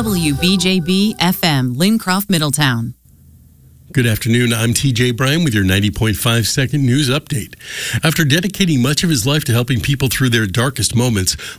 WBJB FM, Lincroft, Middletown. Good afternoon. I'm TJ Bryan with your 90.5 second news update. After dedicating much of his life to helping people through their darkest moments,